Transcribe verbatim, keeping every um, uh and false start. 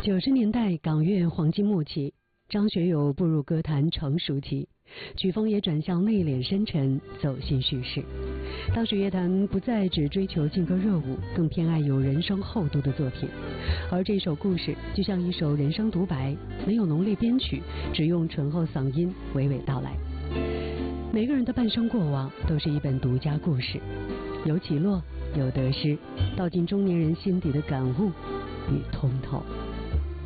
九十年代港乐黄金末期，张学友步入歌坛成熟期，曲风也转向内敛深沉，走进叙事。当时乐坛不再只追求劲歌热舞，更偏爱有人生厚度的作品。而这首故事就像一首人生独白，没有浓烈编曲，只用醇厚嗓音娓娓道来。每个人的半生过往都是一本独家故事，有起落，有得失，道尽中年人心底的感悟与通透。